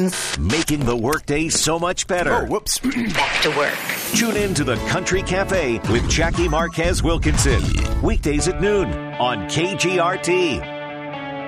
Mornings. Making the workday so much better. Oh, whoops. Back to work. Tune in to the Country Cafe with Jackie Marquez Wilkinson. Weekdays at noon on KGRT.